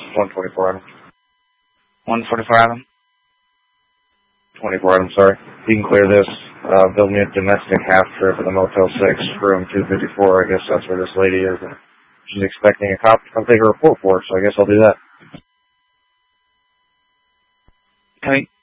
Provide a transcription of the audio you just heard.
124 item. 144 Adam. 24 item, sorry. You can clear this. Build me a domestic half trip at the Motel 6, room 254. I guess that's where this lady is. She's expecting a cop to come take a report for her, so I guess I'll do that. Can we